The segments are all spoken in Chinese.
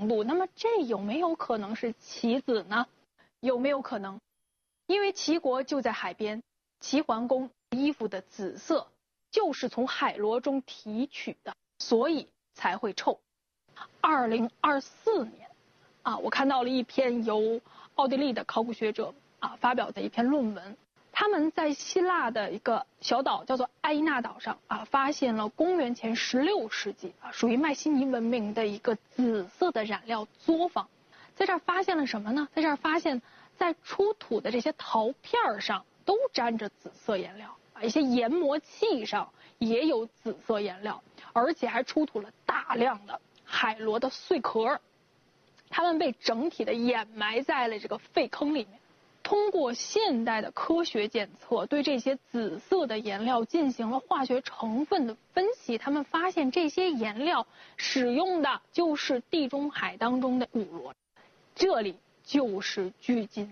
程度，那么这有没有可能是棋子呢？有没有可能？因为齐国就在海边，齐桓公衣服的紫色就是从海螺中提取的，所以才会臭。2024年我看到了一篇由奥地利的考古学者发表的一篇论文，他们在希腊的一个小岛叫做埃伊纳岛上发现了公元前16世纪属于迈锡尼文明的一个紫色的染料作坊。在这儿发现了什么呢？在这儿发现在出土的这些陶片上都沾着紫色颜料一些研磨器上也有紫色颜料，而且还出土了大量的海螺的碎壳，它们被整体的掩埋在了这个废坑里面。通过现代的科学检测，对这些紫色的颜料进行了化学成分的分析，他们发现这些颜料使用的就是地中海当中的古螺，这里就是距今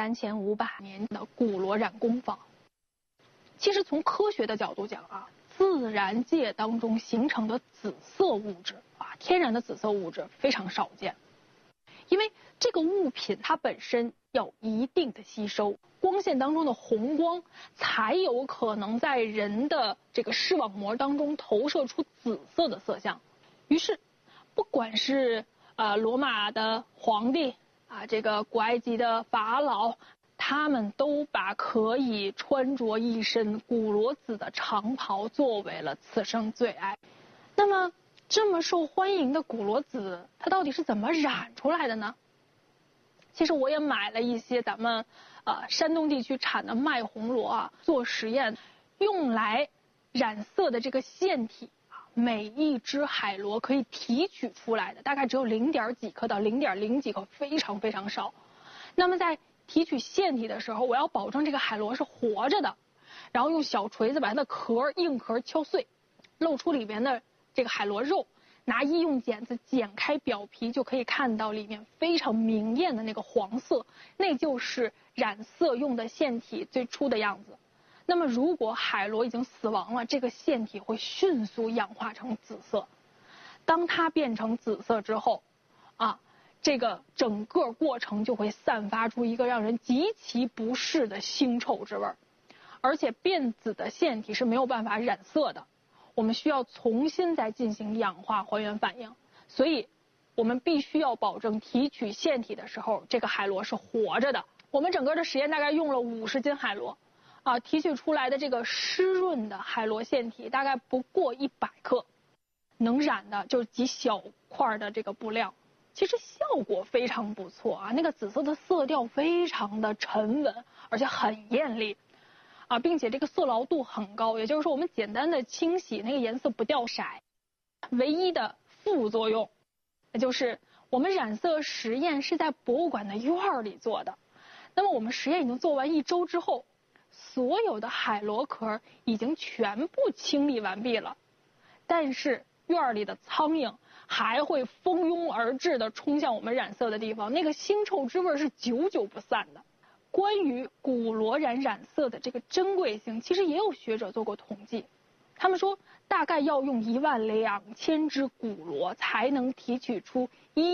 3500年的古螺染工坊。其实从科学的角度讲自然界当中形成的紫色物质天然的紫色物质非常少见，因为这个物品它本身要一定的吸收光线当中的红光，才有可能在人的这个视网膜当中投射出紫色的色相。于是不管是罗马的皇帝这个古埃及的法老，他们都把可以穿着一身古罗紫的长袍作为了此生最爱。那么这么受欢迎的古罗紫，它到底是怎么染出来的呢？其实我也买了一些咱们山东地区产的麦红螺做实验，用来染色的这个腺体每一只海螺可以提取出来的大概只有0.几克到0.0几克，非常非常少。那么在提取腺体的时候，我要保证这个海螺是活着的，然后用小锤子把它的硬壳敲碎，露出里面的这个海螺肉，拿医用剪子剪开表皮，就可以看到里面非常明艳的那个黄色，那就是染色用的腺体最初的样子。那么如果海螺已经死亡了，这个腺体会迅速氧化成紫色。当它变成紫色之后这个整个过程就会散发出一个让人极其不适的腥臭之味，而且变紫的腺体是没有办法染色的，我们需要重新再进行氧化还原反应，所以我们必须要保证提取腺体的时候这个海螺是活着的。我们整个的实验大概用了50斤海螺提取出来的这个湿润的海螺腺体大概不过100克，能染的就是几小块的这个布料，其实效果非常不错那个紫色的色调非常的沉稳，而且很艳丽并且这个色牢度很高，也就是说我们简单的清洗那个颜色不掉色。唯一的副作用也就是我们染色实验是在博物馆的院里做的，那么我们实验已经做完1周之后，所有的海螺壳已经全部清理完毕了，但是院里的苍蝇还会蜂拥而至的冲向我们染色的地方，那个腥臭之味是久久不散的。关于古螺染色的这个珍贵性，其实也有学者做过统计，他们说大概要用12000只古螺才能提取出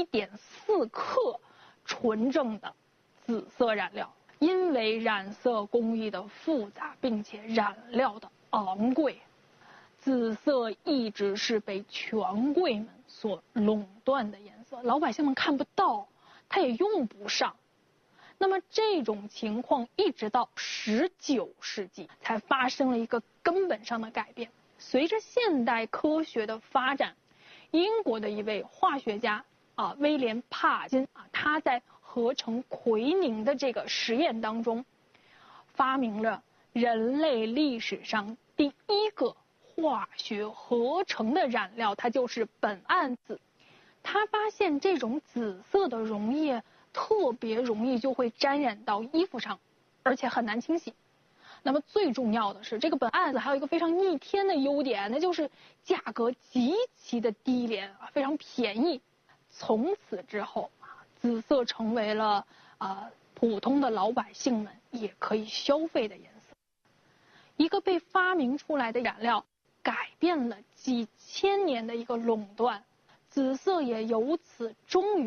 1.4克纯正的紫色染料。因为染色工艺的复杂，并且染料的昂贵，紫色一直是被权贵们所垄断的颜色，老百姓们看不到，它也用不上。那么这种情况一直到19世纪才发生了一个根本上的改变。随着现代科学的发展，英国的一位化学家威廉帕金他在合成奎宁的这个实验当中，发明了人类历史上第一个化学合成的染料，它就是苯胺紫。他发现这种紫色的溶液特别容易就会沾染到衣服上，而且很难清洗。那么最重要的是，这个苯胺紫还有一个非常逆天的优点，那就是价格极其的低廉非常便宜。从此之后紫色成为了普通的老百姓们也可以消费的颜色。一个被发明出来的染料改变了几千年的一个垄断，紫色也由此终于